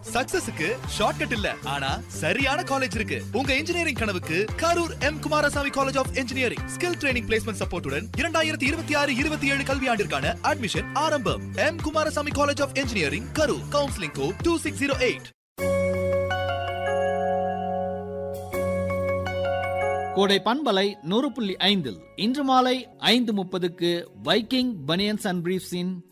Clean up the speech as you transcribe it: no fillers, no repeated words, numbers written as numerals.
சக்சஸுக்கு shortcut இல்ல, ஆனா சரியான காலேஜ் இருக்கு. உங்க இன்ஜினியரிங் கனவுக்கு Karur M Kumaraswamy college of engineering skill training placement சப்போர்ட்டுடன் 2026-27 கல்வியாண்டிற்கான அட்மிஷன் ஆரம்பம். M Kumaraswamy college of engineering Karur. Counselling code 2608. கோடை பண்பலை 100.5 இன்று மாலை 5:30க்கு வைக்கிங் பனியன்ஸ் அண்ட் பிரீஃப்ஸின்